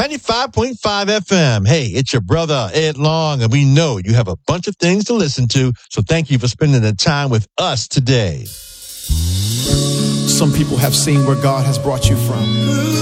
95.5 FM. Hey, it's your brother, Ed Long, and we know you have a bunch of things to listen to, so thank you for spending the time with us today. Some people have seen where God has brought you from.